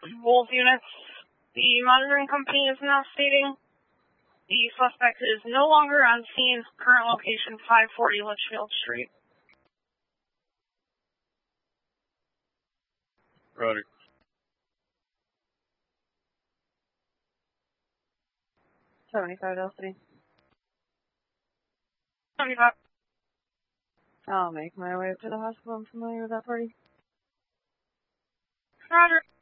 both units. The monitoring company is now stating the suspect is no longer on scene. Current location 540 Litchfield Street. Roger. $75 75. I'll make my way up to the hospital. I'm familiar with that party. Roger.